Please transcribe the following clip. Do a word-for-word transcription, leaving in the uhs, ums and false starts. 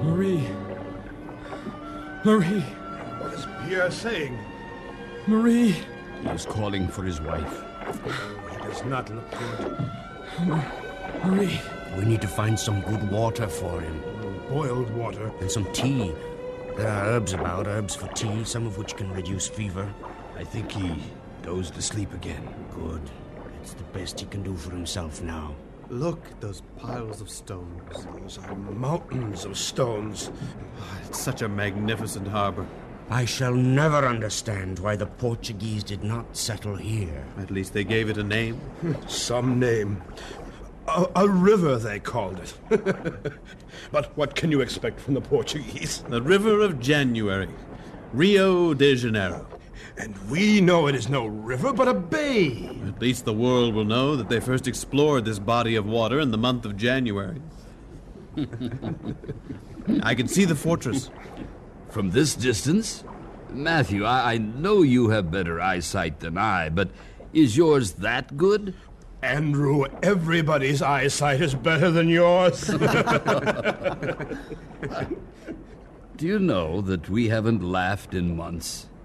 Marie. Marie. What is Pierre saying? Marie. He is calling for his wife. It does not look good. Marie. We need to find some good water for him. Boiled water. And some tea. There are herbs about, herbs for tea, some of which can reduce fever. I think he dozed asleep again. Good. It's the best he can do for himself now. Look, those piles of stones. Those are mountains of stones. It's such a magnificent harbor. I shall never understand why the Portuguese did not settle here. At least they gave it a name. Some name. A, a river, they called it. But what can you expect from the Portuguese? The River of January. Rio de Janeiro. And we know it is no river, but a bay. At least the world will know that they first explored this body of water in the month of January. I can see the fortress. From this distance? Matthew, I, I know you have better eyesight than I, but is yours that good? Andrew, everybody's eyesight is better than yours. Do you know that we haven't laughed in months?